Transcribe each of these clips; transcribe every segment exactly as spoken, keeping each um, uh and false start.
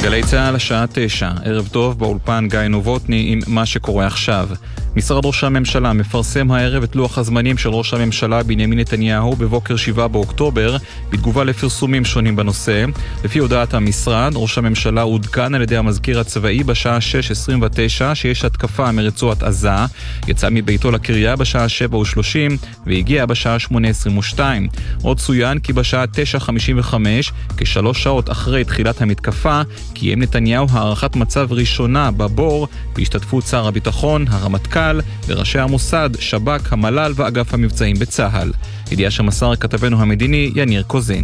גלי צהל השעה תשע, ערב טוב באולפן גיא נובוטני עם מה שקורה עכשיו. משרד ראש הממשלה מפרסם הערב את לוח הזמנים של ראש הממשלה בנימין נתניהו בבוקר שבעה באוקטובר, בתגובה לפרסומים שונים בנושא. לפי הודעת המשרד, ראש הממשלה עודכן על ידי המזכיר הצבאי בשעה שש עשרים ותשע שיש התקפה מרצועת עזה, יצא מביתו לקריה בשעה שבע ושלושים והגיע בשעה שמונה עשרים ושתיים. עוד צוין כי בשעה תשע חמישים וחמש, כשלוש שעות אחרי תחילת המתקפה, קיים נתניהו הערכת מצב ראשונה בבור בהשתתפות שר הביטחון, הרמטכ"ל וראשי המוסד, שב"כ, המל"ל ואגף המבצעים בצה"ל. ידיעה שמסר כתבנו המדיני יניר קוזין.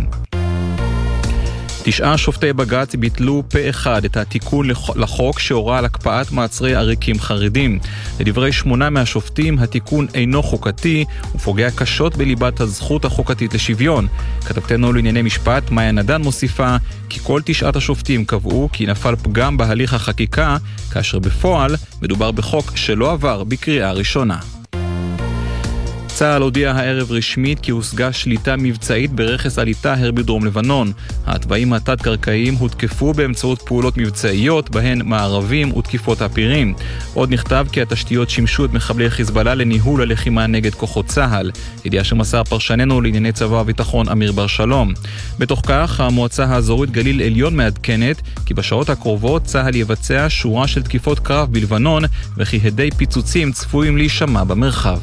תשעה שופטי בג"ץ ביטלו פה אחד את התיקון לחוק שהורה על הקפאת מעצרי עריקים חרדים. לדברי שמונה מהשופטים, התיקון אינו חוקתי ופוגע קשות בליבת הזכות החוקתית לשוויון. כתבתנו לענייני משפט מאיה נדן מוסיפה כי כל תשעת השופטים קבעו כי נפל פגם בהליך החקיקה, כאשר בפועל מדובר בחוק שלא עבר בקריאה ראשונה. צה"ל הודיע הערב רשמית כי הושגה שליטה מבצעית ברכס עליטה הר בדרום לבנון. התוואים התת-קרקעיים הותקפו באמצעות פעולות מבצעיות, בהן מערבים ותקיפות אפירים. עוד נכתב כי התשתיות שימשו את מחבלי חיזבאללה לניהול הלחימה נגד כוחות צה"ל. ידיעה שמסר פרשננו לענייני צבא הביטחון אמיר בר שלום. בתוך כך, המועצה האזורית גליל עליון מעדכנת כי בשעות הקרובות צה"ל יבצע שורה של תקיפות קרב בלבנון, וכי הדי פיצוצים צפויים להישמע במרחב.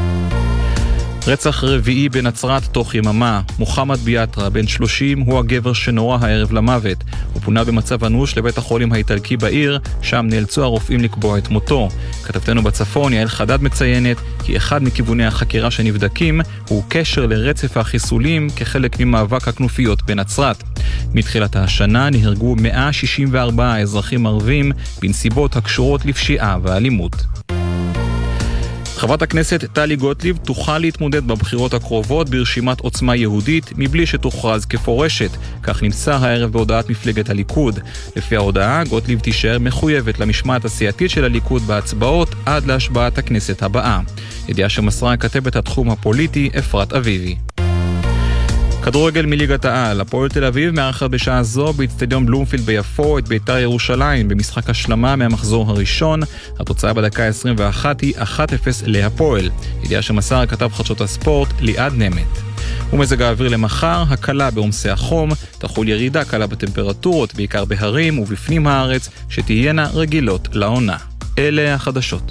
רצח רביעי בנצרת תוך יממה. מוחמד ביאטרה, בן שלושים, הוא הגבר שנורא הערב למוות. הוא פונה במצב אנוש לבית החולים האיטלקי בעיר, שם נאלצו הרופאים לקבוע את מותו. כתבתנו בצפון, יעל חדד מציינת כי אחד מכיווני החקירה שנבדקים הוא קשר לרצף החיסולים כחלק ממאבק הכנופיות בנצרת. מתחילת השנה נהרגו מאה שישים וארבעה אזרחים ערבים בנסיבות הקשורות לפשיעה ואלימות. חברת הכנסת טלי גוטליב תוכל להתמודד בבחירות הקרובות ברשימת עוצמה יהודית מבלי שתוכרז כפורשת, כך נמסר הערב בהודעת מפלגת הליכוד. לפי ההודעה, גוטליב תישאר מחויבת למשמעת הסיעתית של הליכוד בהצבעות עד להשבעת הכנסת הבאה. ידיעה שמסרה כתבת התחום הפוליטי אפרת אביבי. כדורגל מליגת העל, הפועל תל אביב מארחת בשעה זו באצטדיון בלומפילד ביפו את בית"ר ירושלים במשחק השלמה מהמחזור הראשון. התוצאה בדקה עשרים ואחת היא אחת אפס להפועל. ידיעה שמסר כתב חדשות הספורט ליעד נמת. ומזג האוויר למחר, הקלה בעומסי החום, תחול ירידה קלה בטמפרטורות בעיקר בהרים ובפנים הארץ שתהיינה רגילות לעונה. אלה החדשות.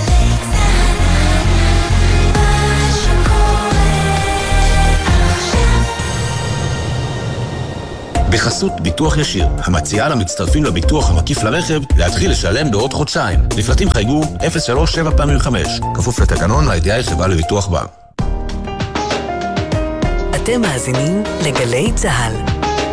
בחסות ביטוח ישיר, המציעה למצטרפים לביטוח המקיף לרכב להתחיל לשלם בעוד חודשיים. לפרטים חייגו אפס שלוש שבע פעמים חמש, כפוף לתקנון לידיעה חברה לביטוח בע"מ. אתם מאזינים לגלי צהל.